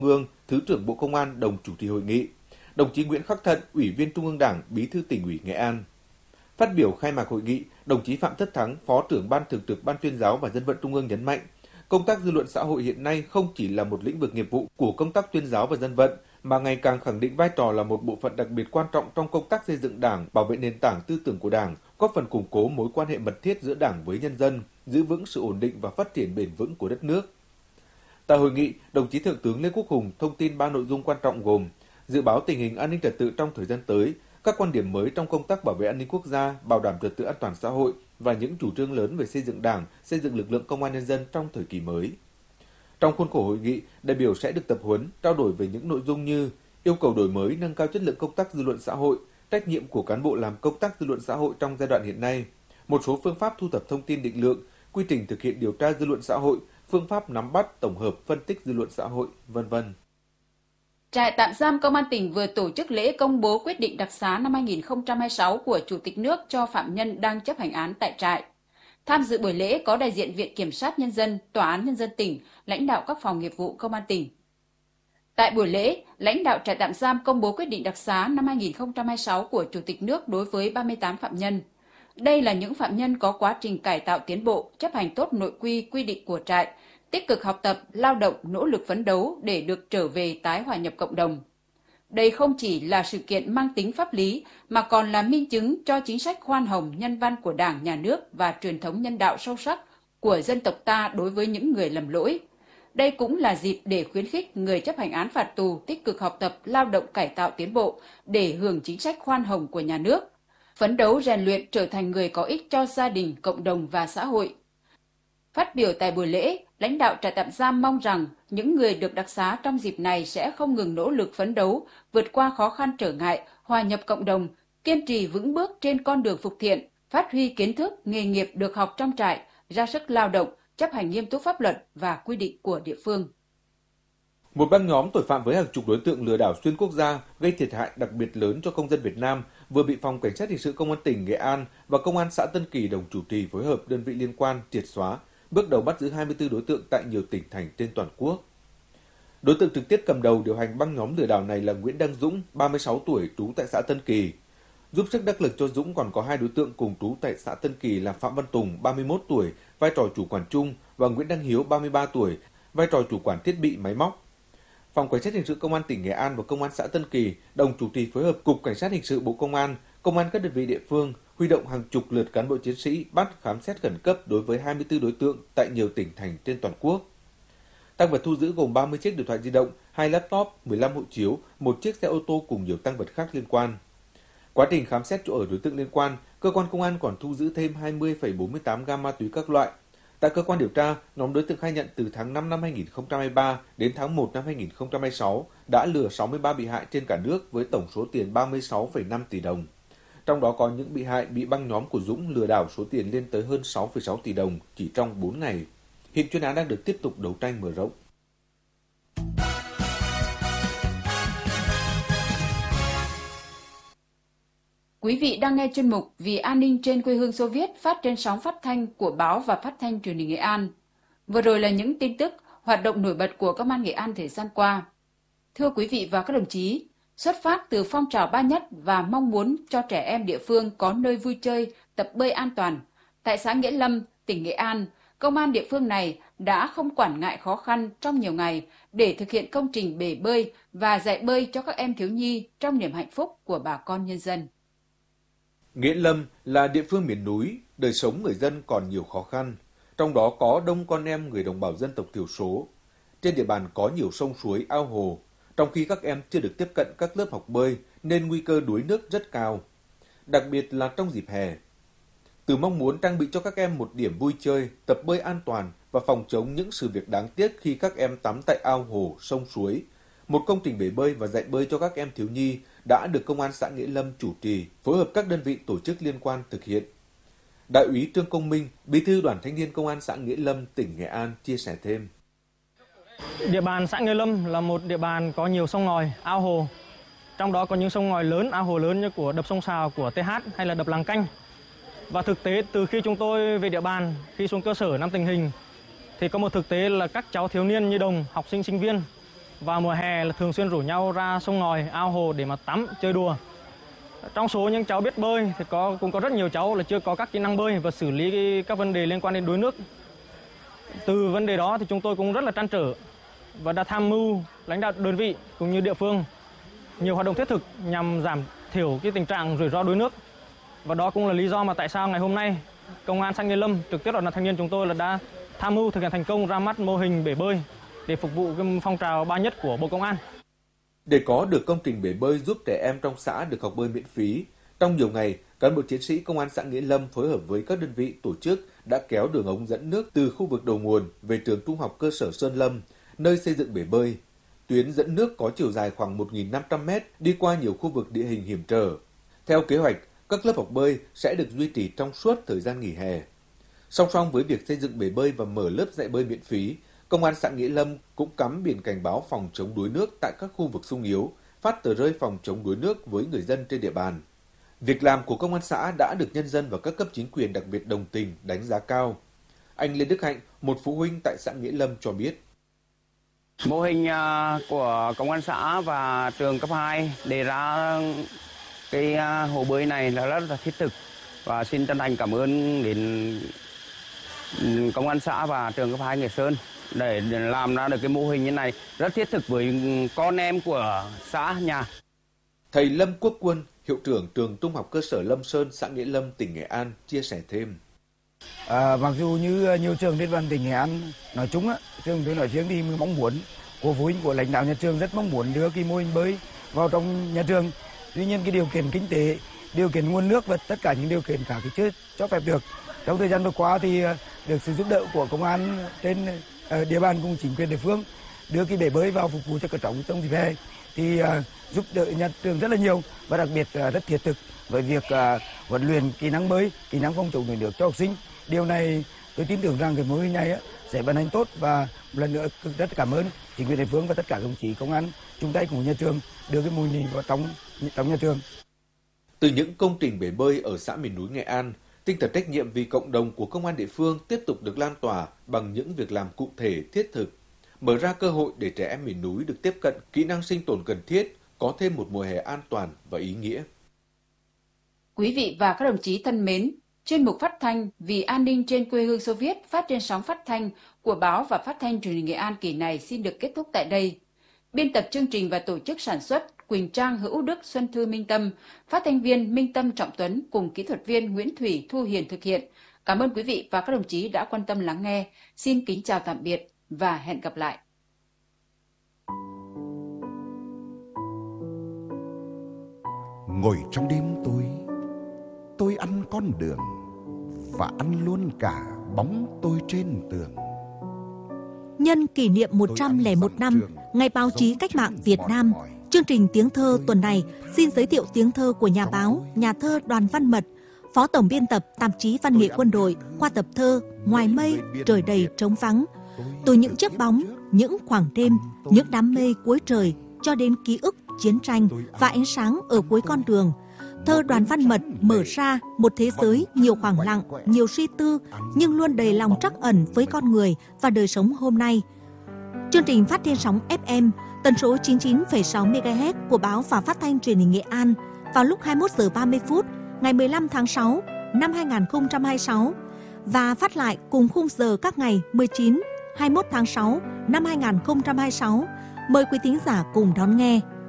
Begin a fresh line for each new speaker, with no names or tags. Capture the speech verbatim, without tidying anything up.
ương, Thứ trưởng Bộ Công an đồng chủ trì hội nghị. Đồng chí Nguyễn Khắc Thận, Ủy viên Trung ương Đảng, Bí thư Tỉnh ủy Nghệ An. Phát biểu khai mạc hội nghị, đồng chí Phạm Tất Thắng, Phó trưởng Ban Thường trực Ban Tuyên giáo và Dân vận Trung ương nhấn mạnh, công tác dư luận xã hội hiện nay không chỉ là một lĩnh vực nghiệp vụ của công tác tuyên giáo và dân vận, mà ngày càng khẳng định vai trò là một bộ phận đặc biệt quan trọng trong công tác xây dựng Đảng, bảo vệ nền tảng tư tưởng của Đảng, góp phần củng cố mối quan hệ mật thiết giữa Đảng với nhân dân, giữ vững sự ổn định và phát triển bền vững của đất nước. Tại hội nghị, đồng chí Thượng tướng Lê Quốc Hùng thông tin ba nội dung quan trọng gồm dự báo tình hình an ninh trật tự trong thời gian tới, các quan điểm mới trong công tác bảo vệ an ninh quốc gia, bảo đảm trật tự an toàn xã hội và những chủ trương lớn về xây dựng Đảng, xây dựng lực lượng công an nhân dân trong thời kỳ mới. Trong khuôn khổ hội nghị, đại biểu sẽ được tập huấn, trao đổi về những nội dung như yêu cầu đổi mới, nâng cao chất lượng công tác dư luận xã hội, trách nhiệm của cán bộ làm công tác dư luận xã hội trong giai đoạn hiện nay, một số phương pháp thu thập thông tin định lượng, quy trình thực hiện điều tra dư luận xã hội, phương pháp nắm bắt, tổng hợp, phân tích dư luận xã hội, vân vân.
Trại tạm giam Công an tỉnh vừa tổ chức lễ công bố quyết định đặc xá năm hai nghìn không trăm hai mươi sáu của Chủ tịch nước cho phạm nhân đang chấp hành án tại trại. Tham dự buổi lễ có đại diện Viện Kiểm sát Nhân dân, Tòa án Nhân dân tỉnh, lãnh đạo các phòng nghiệp vụ Công an tỉnh. Tại buổi lễ, lãnh đạo trại tạm giam công bố quyết định đặc xá năm hai nghìn không trăm hai mươi sáu của Chủ tịch nước đối với ba mươi tám phạm nhân. Đây là những phạm nhân có quá trình cải tạo tiến bộ, chấp hành tốt nội quy quy định của trại, tích cực học tập, lao động, nỗ lực phấn đấu để được trở về tái hòa nhập cộng đồng. Đây không chỉ là sự kiện mang tính pháp lý mà còn là minh chứng cho chính sách khoan hồng nhân văn của Đảng, Nhà nước và truyền thống nhân đạo sâu sắc của dân tộc ta đối với những người lầm lỗi. Đây cũng là dịp để khuyến khích người chấp hành án phạt tù tích cực học tập, lao động cải tạo tiến bộ để hưởng chính sách khoan hồng của nhà nước, phấn đấu rèn luyện trở thành người có ích cho gia đình, cộng đồng và xã hội. Phát biểu tại buổi lễ, lãnh đạo trại tạm giam mong rằng những người được đặc xá trong dịp này sẽ không ngừng nỗ lực phấn đấu, vượt qua khó khăn trở ngại, hòa nhập cộng đồng, kiên trì vững bước trên con đường phục thiện, phát huy kiến thức, nghề nghiệp được học trong trại, ra sức lao động, chấp hành nghiêm túc pháp luật và quy định của địa phương.
Một băng nhóm tội phạm với hàng chục đối tượng lừa đảo xuyên quốc gia gây thiệt hại đặc biệt lớn cho công dân Việt Nam vừa bị Phòng Cảnh sát Hình sự Công an tỉnh Nghệ An và Công an xã Tân Kỳ đồng chủ trì phối hợp đơn vị liên quan triệt xóa, bước đầu bắt giữ hai mươi tư đối tượng tại nhiều tỉnh thành trên toàn quốc. Đối tượng trực tiếp cầm đầu điều hành băng nhóm lừa đảo này là Nguyễn Đăng Dũng, ba mươi sáu tuổi, trú tại xã Tân Kỳ. Giúp sức đắc lực cho Dũng còn có hai đối tượng cùng trú tại xã Tân Kỳ là Phạm Văn Tùng, ba mươi mốt tuổi, vai trò chủ quản chung và Nguyễn Đăng Hiếu, ba mươi ba tuổi, vai trò chủ quản thiết bị máy móc. Phòng Cảnh sát Hình sự Công an tỉnh Nghệ An và Công an xã Tân Kỳ đồng chủ trì phối hợp Cục Cảnh sát Hình sự Bộ Công an, Công an các đơn vị địa phương huy động hàng chục lượt cán bộ chiến sĩ bắt khám xét khẩn cấp đối với hai mươi tư đối tượng tại nhiều tỉnh thành trên toàn quốc. Tang vật thu giữ gồm ba mươi chiếc điện thoại di động, hai laptop, mười lăm hộ chiếu, một chiếc xe ô tô cùng nhiều tang vật khác liên quan. Quá trình khám xét chỗ ở đối tượng liên quan, cơ quan công an còn thu giữ thêm hai mươi phẩy bốn mươi tám gam ma túy các loại. Tại cơ quan điều tra, nhóm đối tượng khai nhận từ tháng năm năm hai nghìn không trăm hai mươi ba đến tháng một năm hai nghìn không trăm hai mươi sáu đã lừa sáu mươi ba bị hại trên cả nước với tổng số tiền ba mươi sáu phẩy năm tỷ đồng. Trong đó có những bị hại bị băng nhóm của Dũng lừa đảo số tiền lên tới hơn sáu phẩy sáu tỷ đồng chỉ trong bốn ngày. Hiện chuyên án đang được tiếp tục đấu tranh mở rộng.
Quý vị đang nghe chuyên mục Vì an ninh trên quê hương Xô Viết phát trên sóng phát thanh của báo và phát thanh truyền hình Nghệ An. Vừa rồi là những tin tức, hoạt động nổi bật của Công an Nghệ An thời gian qua. Thưa quý vị và các đồng chí, xuất phát từ phong trào ba nhất và mong muốn cho trẻ em địa phương có nơi vui chơi, tập bơi an toàn, tại xã Nghĩa Lâm, tỉnh Nghệ An, Công an địa phương này đã không quản ngại khó khăn trong nhiều ngày để thực hiện công trình bể bơi và dạy bơi cho các em thiếu nhi trong niềm hạnh phúc của bà con nhân dân.
Nghĩa Lâm là địa phương miền núi, đời sống người dân còn nhiều khó khăn, trong đó có đông con em người đồng bào dân tộc thiểu số. Trên địa bàn có nhiều sông suối, ao hồ, trong khi các em chưa được tiếp cận các lớp học bơi nên nguy cơ đuối nước rất cao, đặc biệt là trong dịp hè. Từ mong muốn trang bị cho các em một điểm vui chơi, tập bơi an toàn và phòng chống những sự việc đáng tiếc khi các em tắm tại ao hồ, sông suối, một công trình bể bơi và dạy bơi cho các em thiếu nhi đã được Công an xã Nghĩa Lâm chủ trì, phối hợp các đơn vị tổ chức liên quan thực hiện. Đại úy Trương Công Minh, Bí thư Đoàn Thanh niên Công an xã Nghĩa Lâm, tỉnh Nghệ An chia sẻ thêm.
Địa bàn xã Nghĩa Lâm là một địa bàn có nhiều sông ngòi, ao hồ. Trong đó có những sông ngòi lớn, ao hồ lớn như của đập Sông Sào, của tê hát hay là đập Làng Canh. Và thực tế từ khi chúng tôi về địa bàn, khi xuống cơ sở nắm tình hình, thì có một thực tế là các cháu thiếu niên nhi đồng, học sinh, sinh viên vào mùa hè là thường xuyên rủ nhau ra sông ngòi, ao hồ để mà tắm, chơi đùa. Trong số những cháu biết bơi thì có cũng có rất nhiều cháu là chưa có các kỹ năng bơi và xử lý các vấn đề liên quan đến đuối nước. Từ vấn đề đó thì chúng tôi cũng rất là trăn trở và đã tham mưu lãnh đạo đơn vị cũng như địa phương nhiều hoạt động thiết thực nhằm giảm thiểu cái tình trạng rủi ro đuối nước. Và đó cũng là lý do mà tại sao ngày hôm nay Công an xã Nghĩa Lâm trực tiếp đoàn thanh niên chúng tôi là đã tham mưu thực hiện thành công ra mắt mô hình bể bơi để phục vụ cái phong trào ba nhất của Bộ Công an.
Để có được công trình bể bơi giúp trẻ em trong xã được học bơi miễn phí, trong nhiều ngày, cán bộ chiến sĩ Công an xã Nghĩa Lâm phối hợp với các đơn vị tổ chức đã kéo đường ống dẫn nước từ khu vực đầu nguồn về trường trung học cơ sở Sơn Lâm, nơi xây dựng bể bơi. Tuyến dẫn nước có chiều dài khoảng một nghìn năm trăm mét, đi qua nhiều khu vực địa hình hiểm trở. Theo kế hoạch, các lớp học bơi sẽ được duy trì trong suốt thời gian nghỉ hè. Song song với việc xây dựng bể bơi và mở lớp dạy bơi miễn phí, Công an xã Nghĩa Lâm cũng cắm biển cảnh báo phòng chống đuối nước tại các khu vực xung yếu, phát tờ rơi phòng chống đuối nước với người dân trên địa bàn. Việc làm của Công an xã đã được nhân dân và các cấp chính quyền đặc biệt đồng tình, đánh giá cao. Anh Lê Đức Hạnh, một phụ huynh tại xã Nghĩa Lâm cho biết.
Mô hình của Công an xã và trường cấp hai đề ra cái hồ bơi này là rất là thiết thực và xin chân thành cảm ơn đến Công an xã và trường cấp hai Nghĩa Sơn để làm ra được cái mô hình như này rất thiết thực với con em của xã nhà.
Thầy Lâm Quốc Quân, hiệu trưởng trường trung học cơ sở Lâm Sơn, xã Nghĩa Lâm, tỉnh Nghệ An chia sẻ thêm.
À, mặc dù như nhiều trường trên toàn tỉnh Nghệ An nói chung á, trường tôi nói riêng thì mong muốn của phụ huynh của lãnh đạo nhà trường rất mong muốn đưa cái mô hình bơi vào trong nhà trường. Tuy nhiên cái điều kiện kinh tế, điều kiện nguồn nước và tất cả những điều kiện cả cái chưa cho phép được. Trong thời gian vừa qua thì được sự giúp đỡ của công an trên địa bàn cùng chính quyền địa phương đưa cái bể bơi vào phục vụ cho các cháu trong dịp hè thì uh, giúp đỡ nhà trường rất là nhiều và đặc biệt uh, rất thiết thực với việc uh, huấn luyện kỹ năng bơi, kỹ năng phòng chống đuối nước cho học sinh. Điều này tôi tin tưởng rằng cái mô hình này uh, sẽ vận hành tốt và một lần nữa rất cảm ơn chính quyền địa phương và tất cả các đồng chí công an chung tay cùng nhà trường đưa cái mô hình này vào trong trong nhà trường.
Từ những công trình bể bơi ở xã miền núi Nghệ An, tinh thần trách nhiệm vì cộng đồng của công an địa phương tiếp tục được lan tỏa bằng những việc làm cụ thể thiết thực, mở ra cơ hội để trẻ em miền núi được tiếp cận kỹ năng sinh tồn cần thiết, có thêm một mùa hè an toàn và ý nghĩa.
Quý vị và các đồng chí thân mến, chuyên mục phát thanh Vì an ninh trên quê hương Xô Viết phát trên sóng phát thanh của báo và phát thanh truyền hình Nghệ An kỳ này xin được kết thúc tại đây. Biên tập chương trình và tổ chức sản xuất Quỳnh Trang, Hữu Đức, Xuân Thư, Minh Tâm, phát thanh viên Minh Tâm, Trọng Tuấn cùng kỹ thuật viên Nguyễn Thủy, Thu Hiền thực hiện. Cảm ơn quý vị và các đồng chí đã quan tâm lắng nghe. Xin kính chào tạm biệt và hẹn gặp lại.
Ngồi trong đêm tối, tôi ăn con đường và ăn luôn cả bóng tôi trên tường.
Nhân kỷ niệm một trăm lẻ một năm Ngày báo chí cách mạng Việt Nam, chương trình tiếng thơ tuần này xin giới thiệu tiếng thơ của nhà báo, nhà thơ Đoàn Văn Mật, Phó Tổng biên tập tạp chí Văn nghệ Quân đội qua tập thơ Ngoài mây, trời đầy trống vắng. Từ những chiếc bóng, những khoảng đêm, những đám mây cuối trời cho đến ký ức chiến tranh và ánh sáng ở cuối con đường. Thơ Đoàn Văn Mật mở ra một thế giới nhiều khoảng lặng, nhiều suy tư, nhưng luôn đầy lòng trắc ẩn với con người và đời sống hôm nay. Chương trình phát trên sóng ép em, tần số chín mươi chín phẩy sáu mê ga héc của báo và phát thanh truyền hình Nghệ An vào lúc hai mươi mốt giờ ba mươi phút ngày mười lăm tháng sáu năm hai nghìn không trăm hai mươi sáu và phát lại cùng khung giờ các ngày mười chín, hai mươi mốt tháng sáu năm hai nghìn không trăm hai mươi sáu. Mời quý thính giả cùng đón nghe.